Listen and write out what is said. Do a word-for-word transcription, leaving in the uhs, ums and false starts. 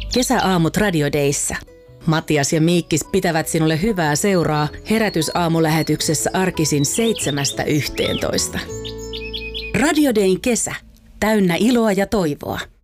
Kesäaamut Radio Dayssä. Matias ja Miikkis pitävät sinulle hyvää seuraa herätysaamulähetyksessä arkisin seitsemästä yhteentoista. Radio Dayn kesä. Täynnä iloa ja toivoa.